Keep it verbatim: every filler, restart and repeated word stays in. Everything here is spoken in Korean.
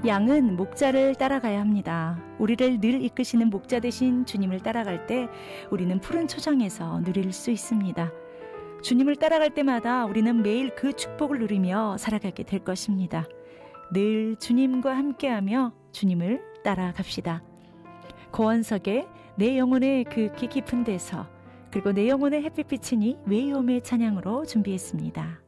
양은 목자를 따라가야 합니다. 우리를 늘 이끄시는 목자 되신 주님을 따라갈 때 우리는 푸른 초장에서 누릴 수 있습니다. 주님을 따라갈 때마다 우리는 매일 그 축복을 누리며 살아가게 될 것입니다. 늘 주님과 함께하며 주님을 따라갑시다. 고원석의 내 영혼의 그 깊은 데서, 그리고 내 영혼의 햇빛 비치니 외요음의 찬양으로 준비했습니다.